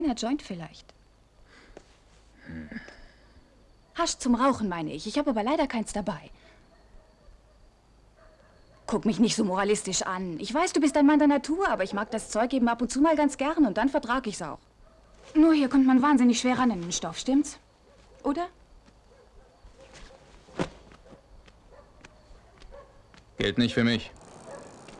Na, Joint vielleicht. Hasch zum Rauchen, meine ich. Ich habe aber leider keins dabei. Guck mich nicht so moralistisch an. Ich weiß, du bist ein Mann der Natur, aber ich mag das Zeug eben ab und zu mal ganz gern und dann vertrag ich's auch. Nur hier kommt man wahnsinnig schwer ran in den Stoff, stimmt's? Oder? Gilt nicht für mich.